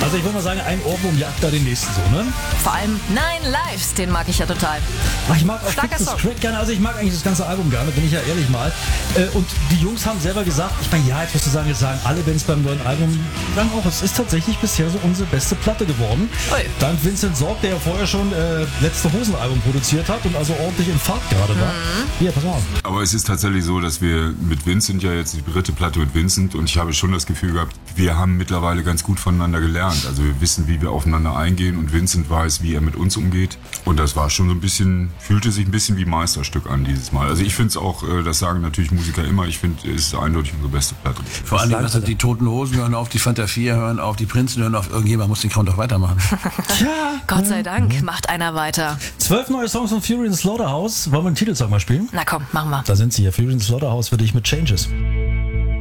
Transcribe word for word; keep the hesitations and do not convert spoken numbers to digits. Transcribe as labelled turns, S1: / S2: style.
S1: Also ich würde mal sagen, ein Ohrwurm jagt da den nächsten so, ne?
S2: Vor allem Nine Lives, den mag ich ja total.
S1: Ach, ich mag auch
S2: Starker
S1: Fix the
S2: Song.
S1: Crack gerne, also ich mag eigentlich das ganze Album gerne, bin ich ja ehrlich mal. Äh, Und die Jungs haben selber gesagt, ich meine, ja, jetzt musst du sagen, jetzt sagen alle Bands beim neuen Album, sagen auch, es ist tatsächlich bisher so unsere beste Platte geworden.
S2: Ui.
S1: Dank Vincent Sorg, der ja vorher schon äh, letzte Hosen-Album produziert hat und also ordentlich in Fahrt gerade war. Hier, pass mal auf.
S3: Aber es ist tatsächlich so, dass wir mit Vincent ja jetzt die dritte Platte mit Vincent und ich habe schon das Gefühl gehabt, wir haben mittlerweile ganz gut voneinander gelernt. Also wir wissen, wie wir aufeinander eingehen und Vincent weiß, wie er mit uns umgeht. Und das war schon so ein bisschen, fühlte sich ein bisschen wie Meisterstück an dieses Mal. Also ich finde es auch, äh, das sagen natürlich Musiker immer, ich finde, es ist eindeutig unsere beste Platte.
S4: Vor allem, was die Toten Hosen hören auf, die Fanta vier hören auf, die Prinzen hören auf, irgendjemand muss den Count auch weitermachen.
S1: Tja.
S2: Gott sei Dank macht einer weiter.
S1: Zwölf neue Songs von Fury in Slaughterhouse. Wollen wir einen Titelsong mal spielen?
S2: Na komm, machen wir.
S1: Da sind sie hier. Fury in Slaughterhouse für dich mit Changes.